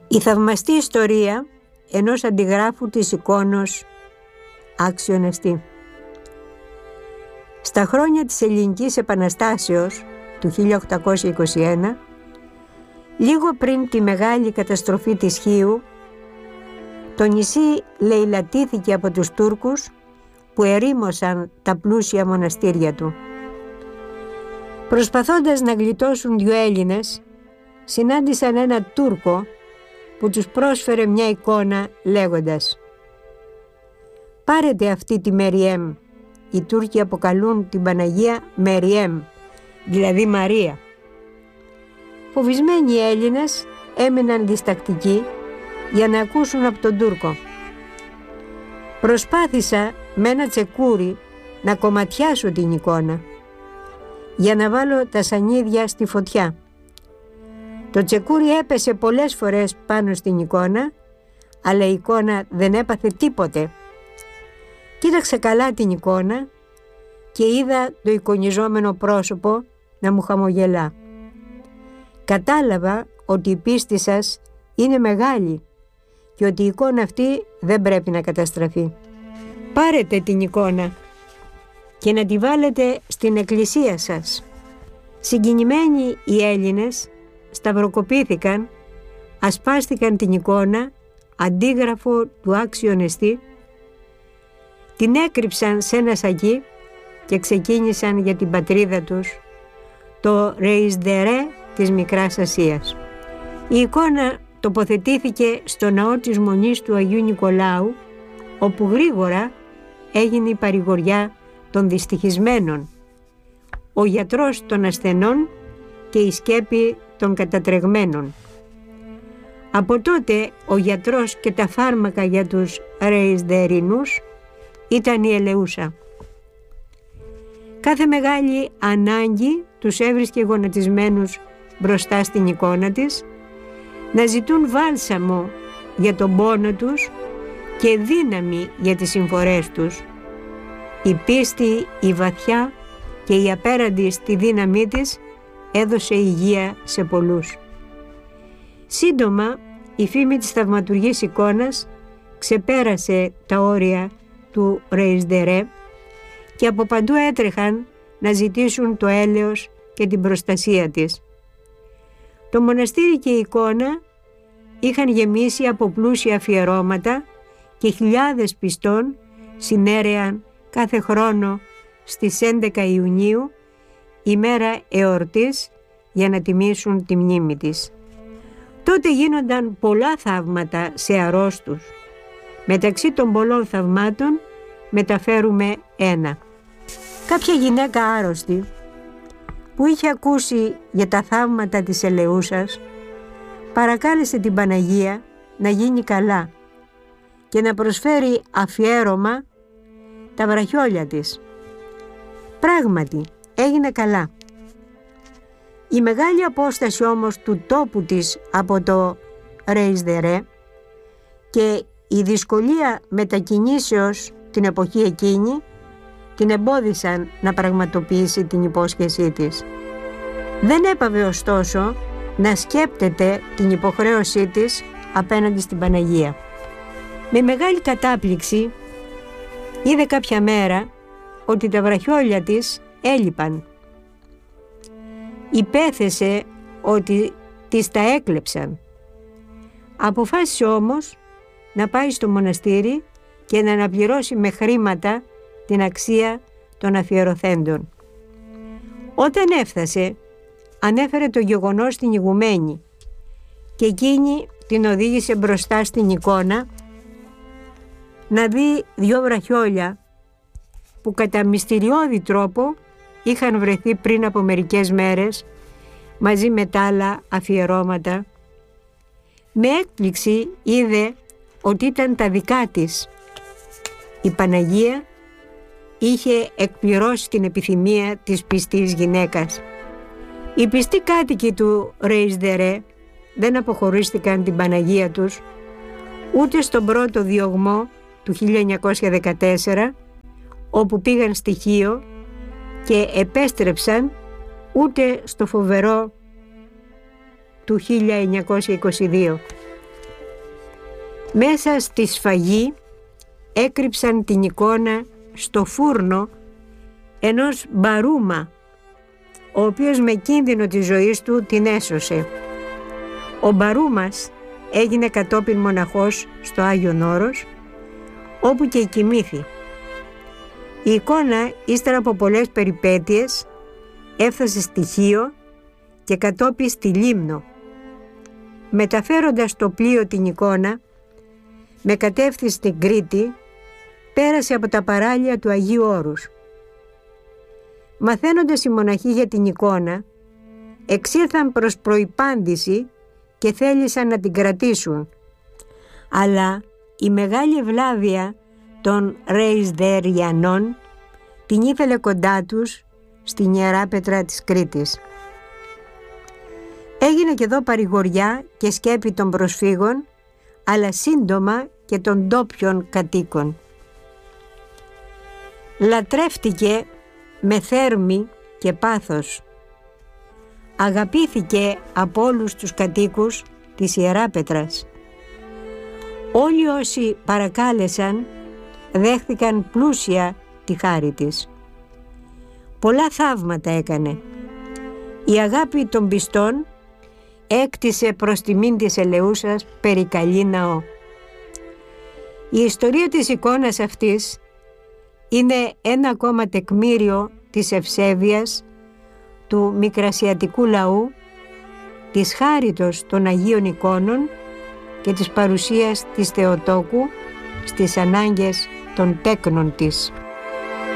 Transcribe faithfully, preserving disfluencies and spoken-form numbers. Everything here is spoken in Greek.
Η θαυμαστή ιστορία ενός αντιγράφου της εικόνος άξιον εστί. Στα χρόνια της Ελληνικής Επαναστάσεως του χίλια οκτακόσια είκοσι ένα, λίγο πριν τη μεγάλη καταστροφή της Χίου, το νησί λαιλατήθηκε από τους Τούρκους που ερήμωσαν τα πλούσια μοναστήρια του. Προσπαθώντας να γλιτώσουν δυο Έλληνες, συνάντησαν ένα Τούρκο που τους πρόσφερε μια εικόνα λέγοντας «Πάρετε αυτή τη Μεριέμ». Οι Τούρκοι αποκαλούν την Παναγία Μεριέμ, δηλαδή Μαρία. Φοβισμένοι οι Έλληνες έμειναν διστακτικοί για να ακούσουν από τον Τούρκο. Προσπάθησα με ένα τσεκούρι να κομματιάσω την εικόνα για να βάλω τα σανίδια στη φωτιά. Το τσεκούρι έπεσε πολλές φορές πάνω στην εικόνα, αλλά η εικόνα δεν έπαθε τίποτε. Κοίταξα καλά την εικόνα και είδα το εικονιζόμενο πρόσωπο να μου χαμογελά. Κατάλαβα ότι η πίστη σας είναι μεγάλη και ότι η εικόνα αυτή δεν πρέπει να καταστραφεί. Πάρετε την εικόνα και να τη βάλετε στην εκκλησία σας. Συγκινημένοι οι Έλληνες σταυροκοπήθηκαν, ασπάστηκαν την εικόνα, αντίγραφο του άξιον εστί, την έκρυψαν σε ένα σακί και ξεκίνησαν για την πατρίδα τους, το Ρεϊσδερέ της Μικράς Ασίας. Η εικόνα τοποθετήθηκε στο ναό της Μονής του Αγίου Νικολάου, όπου γρήγορα έγινε η παρηγοριά των δυστυχισμένων, ο γιατρός των ασθενών και η σκέπη των κατατρεγμένων. Από τότε ο γιατρός και τα φάρμακα για τους Ρεϊσδερινούς ήταν η ελεούσα. Κάθε μεγάλη ανάγκη τους έβρισκε γονατισμένους μπροστά στην εικόνα της, να ζητούν βάλσαμο για τον πόνο τους και δύναμη για τις συμφορές τους. Η πίστη, η βαθιά και η απέραντη στη δύναμή της έδωσε υγεία σε πολλούς. Σύντομα η φήμη της θαυματουργής εικόνας ξεπέρασε τα όρια του Ρεϊσδερέ και από παντού έτρεχαν να ζητήσουν το έλεος και την προστασία της. Το μοναστήρι και η εικόνα είχαν γεμίσει από πλούσια αφιερώματα και χιλιάδες πιστών συνέρεαν κάθε χρόνο στις έντεκα Ιουνίου, ημέρα εορτής, για να τιμήσουν τη μνήμη της. Τότε γίνονταν πολλά θαύματα σε αρρώστους. Μεταξύ των πολλών θαυμάτων μεταφέρουμε ένα. Κάποια γυναίκα άρρωστη που είχε ακούσει για τα θαύματα της ελεούσας παρακάλεσε την Παναγία να γίνει καλά και να προσφέρει αφιέρωμα τα βραχιόλια της. Πράγματι έγινε καλά. Η μεγάλη απόσταση όμως του τόπου της από το Ρεϊσδερέ και η δυσκολία μετακινήσεως την εποχή εκείνη την εμπόδισαν να πραγματοποιήσει την υπόσχεσή της. Δεν έπαβε ωστόσο να σκέπτεται την υποχρέωσή της απέναντι στην Παναγία. Με μεγάλη κατάπληξη είδε κάποια μέρα ότι τα βραχιόλια της έλειπαν. Υπέθεσε ότι της τα έκλεψαν. Αποφάσισε όμως να πάει στο μοναστήρι και να αναπληρώσει με χρήματα την αξία των αφιερωθέντων. Όταν έφτασε, ανέφερε το γεγονός στην ηγουμένη και εκείνη την οδήγησε μπροστά στην εικόνα να δει δυο βραχιόλια που κατά μυστηριώδη τρόπο είχαν βρεθεί πριν από μερικές μέρες μαζί με τα άλλα αφιερώματα. Με έκπληξη είδε ότι ήταν τα δικά της. Η Παναγία είχε εκπληρώσει την επιθυμία της πιστής γυναίκας. Οι πιστοί κάτοικοι του Ρεϊσδερέ δεν αποχωρίστηκαν την Παναγία τους ούτε στον πρώτο διωγμό του χίλια εννιακόσια δεκατέσσερα, όπου πήγαν στη Χίο και επέστρεψαν, ούτε στο φοβερό του χίλια εννιακόσια είκοσι δύο. Μέσα στη σφαγή έκρυψαν την εικόνα στο φούρνο ενός Μπαρούμα, ο οποίος με κίνδυνο της ζωής του την έσωσε. Ο Μπαρούμας έγινε κατόπιν μοναχός στο Άγιον Όρος, όπου και κοιμήθη. Η εικόνα, ύστερα από πολλές περιπέτειες, έφτασε στη Χίο και κατόπιν στη Λίμνο. Μεταφέροντας το πλοίο την εικόνα, με κατεύθυνση στην Κρήτη, πέρασε από τα παράλια του Αγίου Όρους. Μαθαίνοντας οι μοναχοί για την εικόνα, εξήλθαν προς προϋπάντηση και θέλησαν να την κρατήσουν, αλλά η μεγάλη ευλάβεια των Ρεϊσδεριανών την ήθελε κοντά τους στην Ιερά Πέτρα της Κρήτης. Έγινε και εδώ παρηγοριά και σκέπη των προσφύγων, αλλά σύντομα και των ντόπιων κατοίκων. Λατρεύτηκε με θέρμη και πάθος. Αγαπήθηκε από όλους τους κατοίκους της Ιεράπετρας. Όλοι όσοι παρακάλεσαν δέχθηκαν πλούσια τη χάρη της. Πολλά θαύματα έκανε. Η αγάπη των πιστών έκτισε προς τιμήν της ελεούσας περικαλή ναό. Η ιστορία της εικόνας αυτής είναι ένα ακόμα τεκμήριο της ευσέβειας του μικρασιατικού λαού, της χάριτος των Αγίων Εικόνων και της παρουσίας της Θεοτόκου στις ανάγκες των τέκνων της.